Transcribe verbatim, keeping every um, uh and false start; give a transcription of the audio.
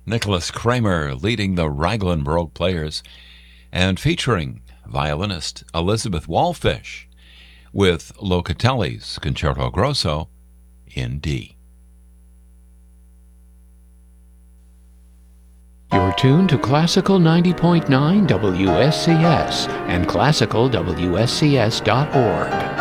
Nicholas Kramer leading the Raglan Baroque Players and featuring violinist Elizabeth Wallfish with Locatelli's Concerto Grosso in D. You're tuned to Classical ninety point nine W S C S and classical W S C S dot org.